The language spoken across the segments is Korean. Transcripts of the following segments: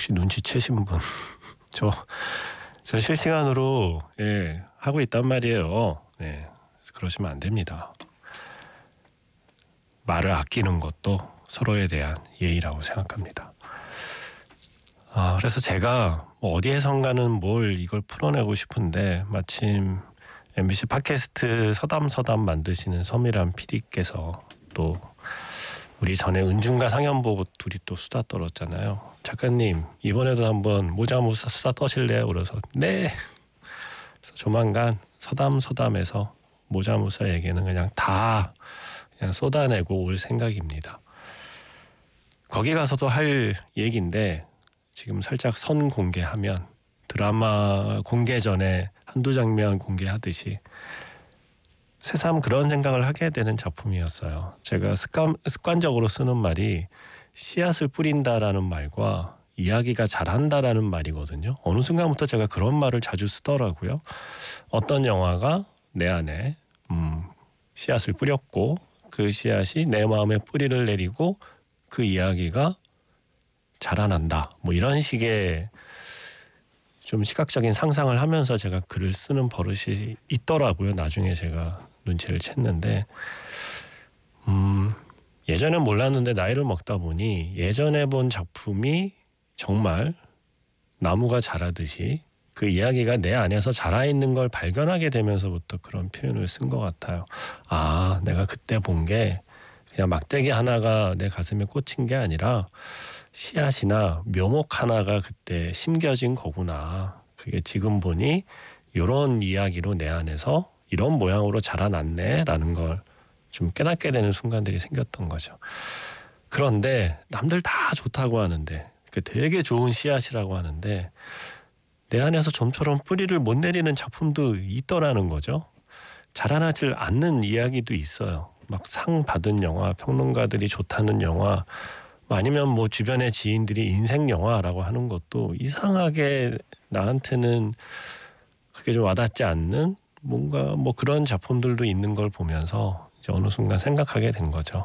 혹시 눈치채신 분? 저 실시간으로 하고 있단 말이에요. 네, 그러시면 안 됩니다. 말을 아끼는 것도 서로에 대한 예의라고 생각합니다. 그래서 제가 어디에선가는 뭘 이걸 풀어내고 싶은데 마침 MBC 팟캐스트 서담 만드시는 서미란 PD께서 또 우리 전에 은중과 상현보고 둘이 또 수다 떨었잖아요. 작가님 이번에도 한번 모자무사 수다 떠실래요? 그래서 네. 그래서 조만간 서담에서 모자무사 얘기는 그냥 다 그냥 쏟아내고 올 생각입니다. 거기 가서도 할 얘기인데 지금 살짝 선 공개하면 드라마 공개 전에 한두 장면 공개하듯이 새삼 그런 생각을 하게 되는 작품이었어요. 제가 습관적으로 쓰는 말이 씨앗을 뿌린다라는 말과 이야기가 잘한다라는 말이거든요. 어느 순간부터 제가 그런 말을 자주 쓰더라고요. 어떤 영화가 내 안에 씨앗을 뿌렸고 그 씨앗이 내 마음에 뿌리를 내리고 그 이야기가 자라난다. 뭐 이런 식의 좀 시각적인 상상을 하면서 제가 글을 쓰는 버릇이 있더라고요. 나중에 제가 눈치를 챘는데 예전엔 몰랐는데 나이를 먹다 보니 예전에 본 작품이 정말 나무가 자라듯이 그 이야기가 내 안에서 자라있는 걸 발견하게 되면서부터 그런 표현을 쓴 것 같아요. 내가 그때 본 게 그냥 막대기 하나가 내 가슴에 꽂힌 게 아니라 씨앗이나 묘목 하나가 그때 심겨진 거구나. 그게 지금 보니 이런 이야기로 내 안에서 이런 모양으로 자라났네 라는 걸 좀 깨닫게 되는 순간들이 생겼던 거죠. 그런데 남들 다 좋다고 하는데 되게 좋은 씨앗이라고 하는데 내 안에서 좀처럼 뿌리를 못 내리는 작품도 있더라는 거죠. 자라나질 않는 이야기도 있어요. 막 상 받은 영화, 평론가들이 좋다는 영화, 아니면 뭐 주변의 지인들이 인생 영화라고 하는 것도 이상하게 나한테는 그게 좀 와닿지 않는 뭔가 뭐 그런 작품들도 있는 걸 보면서 이제 어느 순간 생각하게 된 거죠.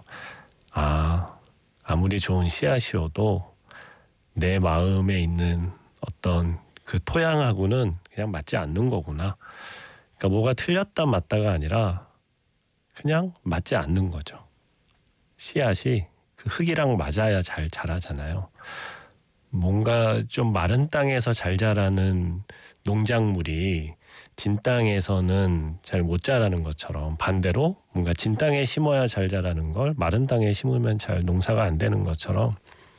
아무리 좋은 씨앗이어도 내 마음에 있는 어떤 그 토양하고는 그냥 맞지 않는 거구나. 그러니까 뭐가 틀렸다 맞다가 아니라 그냥 맞지 않는 거죠. 씨앗이 그 흙이랑 맞아야 잘 자라잖아요. 뭔가 좀 마른 땅에서 잘 자라는 농작물이 진 땅에서는 잘 못 자라는 것처럼 반대로 뭔가 진 땅에 심어야 잘 자라는 걸 마른 땅에 심으면 잘 농사가 안 되는 것처럼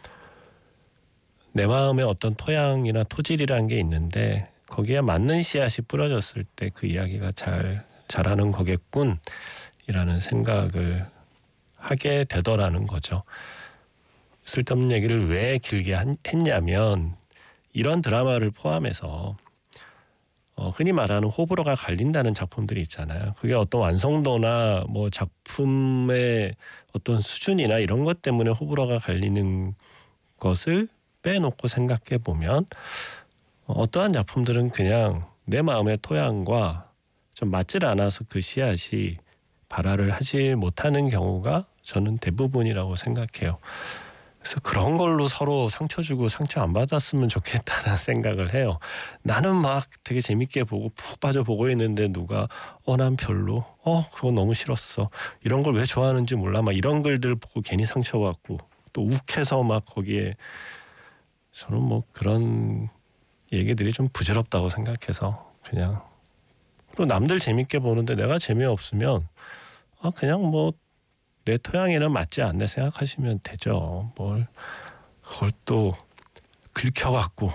내 마음에 어떤 토양이나 토질이라는 게 있는데 거기에 맞는 씨앗이 뿌려졌을 때 그 이야기가 잘 자라는 거겠군 이라는 생각을 하게 되더라는 거죠. 쓸데없는 얘기를 왜 길게 했냐면 이런 드라마를 포함해서 흔히 말하는 호불호가 갈린다는 작품들이 있잖아요. 그게 어떤 완성도나 뭐 작품의 어떤 수준이나 이런 것 때문에 호불호가 갈리는 것을 빼놓고 생각해 보면 어떠한 작품들은 그냥 내 마음의 토양과 좀 맞질 않아서 그 씨앗이 발화를 하지 못하는 경우가 저는 대부분이라고 생각해요. 그래서 그런 걸로 서로 상처 주고 상처 안 받았으면 좋겠다는 생각을 해요. 나는 막 되게 재밌게 보고 푹 빠져 보고 있는데 누가 난 별로 그거 너무 싫었어 이런 걸 왜 좋아하는지 몰라 막 이런 글들 보고 괜히 상처받고 또 욱해서 막 거기에 저는 뭐 그런 얘기들이 좀 부질없다고 생각해서 그냥 또 남들 재밌게 보는데 내가 재미없으면 그냥 뭐 내 토양에는 맞지 않네 생각하시면 되죠. 뭘 그걸 또 긁혀갖고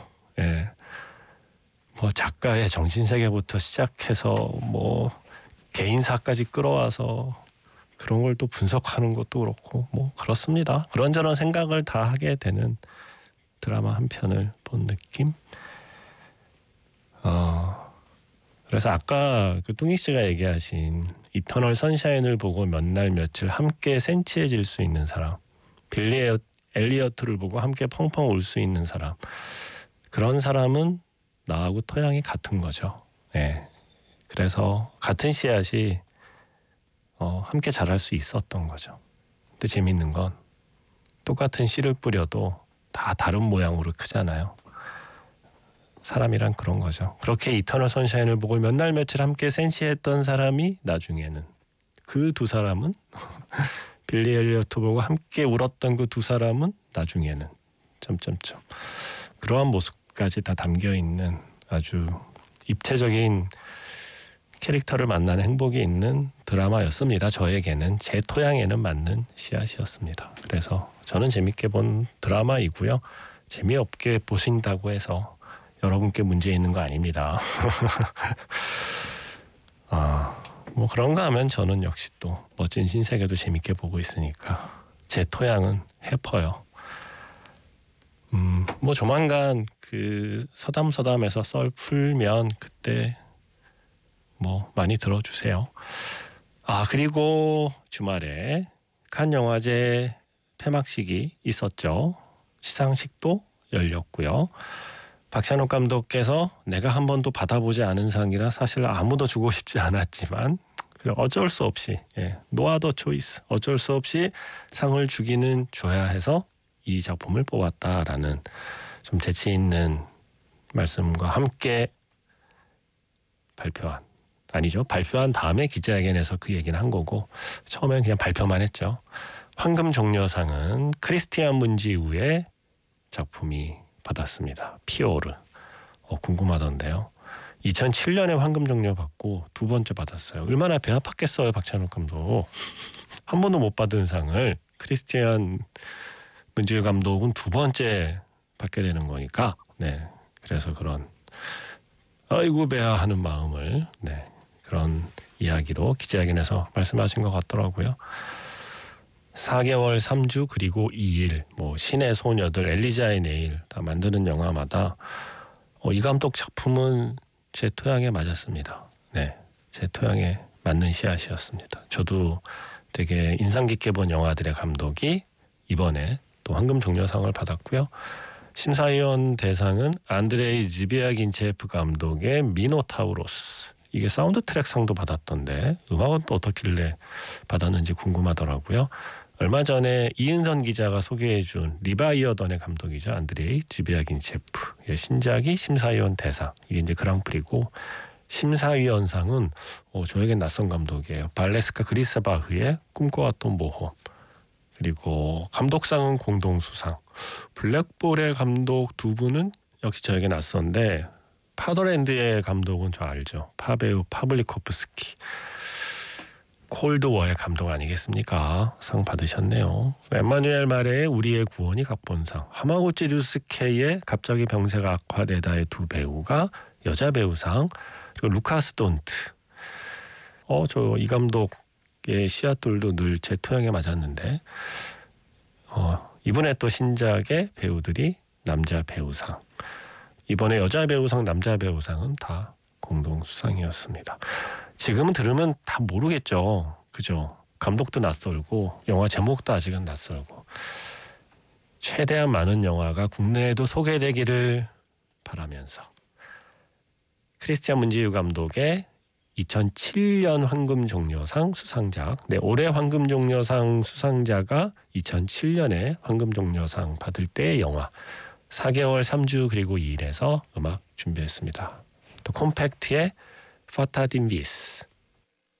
뭐 작가의 정신세계부터 시작해서 뭐 개인사까지 끌어와서 그런 걸 또 분석하는 것도 그렇고 뭐 그렇습니다. 그런저런 생각을 다 하게 되는 드라마 한 편을 본 느낌. 그래서 아까 그 뚱이 씨가 얘기하신 이터널 선샤인을 보고 몇 날 며칠 함께 센치해질 수 있는 사람, 빌리 엘리어트를 보고 함께 펑펑 울 수 있는 사람, 그런 사람은 나하고 토양이 같은 거죠. 그래서 같은 씨앗이 함께 자랄 수 있었던 거죠. 근데 재밌는 건 똑같은 씨를 뿌려도 다 다른 모양으로 크잖아요. 사람이란 그런 거죠. 그렇게 이터널 선샤인을 보고 몇 날 며칠 함께 sen시했던 사람이 나중에는 그 두 사람은 빌리 엘리어트 보고 함께 울었던 그 두 사람은 나중에는 점점점 그러한 모습까지 다 담겨 있는 아주 입체적인 캐릭터를 만나는 행복이 있는 드라마였습니다. 저에게는 제 토양에는 맞는 씨앗이었습니다. 그래서 저는 재밌게 본 드라마이고요. 재미없게 보신다고 해서 여러분께 문제 있는 거 아닙니다. 뭐 그런가 하면 저는 역시 또 멋진 신세계도 재밌게 보고 있으니까 제 토양은 해퍼요. 뭐 조만간 그 서담에서 썰 풀면 그때 뭐 많이 들어주세요. 그리고 주말에 칸 영화제 폐막식이 있었죠. 시상식도 열렸고요. 박찬욱 감독께서 내가 한 번도 받아보지 않은 상이라 사실 아무도 주고 싶지 않았지만 어쩔 수 없이 노 아더 초이스 어쩔 수 없이 상을 주기는 줘야 해서 이 작품을 뽑았다라는 좀 재치 있는 말씀과 함께 발표한 다음에 기자회견에서 그 얘기는 한 거고 처음엔 그냥 발표만 했죠. 황금종려상은 크리스티안 문지우의 작품이 받았습니다. 피오르. 궁금하던데요. 2007년에 황금종려 받고 두 번째 받았어요. 얼마나 배 아팠겠어요, 박찬욱 감독. 한 번도 못 받은 상을 크리스티안 문지우 감독은 두 번째 받게 되는 거니까, 네. 그래서 그런 아이고 배야 하는 마음을, 네. 그런 이야기로 기자회견에서 말씀하신 것 같더라고요. 4개월 3주 그리고 2일 뭐 신의 소녀들 엘리자의 네일 다 만드는 영화마다 이 감독 작품은 제 토양에 맞았습니다. 네, 제 토양에 맞는 씨앗이었습니다. 저도 되게 인상 깊게 본 영화들의 감독이 이번에 또 황금종려상을 받았고요. 심사위원 대상은 안드레이 지비아긴체프 감독의 미노타우로스. 이게 사운드 트랙 상도 받았던데 음악은 또 어떻길래 받았는지 궁금하더라고요. 얼마 전에 이은선 기자가 소개해준 리바이어던의 감독이죠. 안드레이 지비아긴체프의 신작이 심사위원 대상. 이게 이제 그랑프리고 심사위원상은 저에겐 낯선 감독이에요. 발레스카 그리스바흐의 꿈꿔왔던 모험. 그리고 감독상은 공동수상. 블랙볼의 감독 두 분은 역시 저에게 낯선데 파더랜드의 감독은 저 알죠. 파베우 파블리코프스키. 콜드워의 감독 아니겠습니까? 상 받으셨네요. 엠마누엘 마레의 우리의 구원이 각본상. 하마구치 류스케의 갑자기 병세가 악화되다의 두 배우가 여자 배우상. 그리고 루카스 돈트. 저 이 감독의 씨앗들도 늘 제 토양에 맞았는데 이번에 또 신작의 배우들이 남자 배우상. 이번에 여자 배우상, 남자 배우상은 다 공동 수상이었습니다. 지금은 들으면 다 모르겠죠. 그죠? 감독도 낯설고 영화 제목도 아직은 낯설고 최대한 많은 영화가 국내에도 소개되기를 바라면서 크리스티안 문지유 감독의 2007년 황금종려상 수상작. 네, 올해 황금종려상 수상자가 2007년에 황금종려상 받을 때의 영화 4개월 3주 그리고 2일에서 음악 준비했습니다. 또 콤팩트의 파타딘비스.